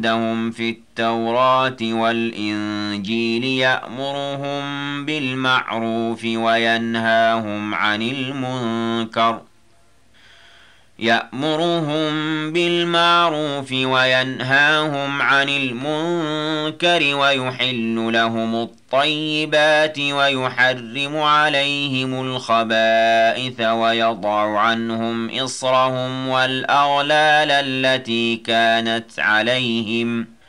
عندهم في التوراة والإنجيل يأمرهم عن المنكر ويحل لهم الطيبات ويحرم عليهم الخبائث ويضع عنهم إصرهم والأغلال التي كانت عليهم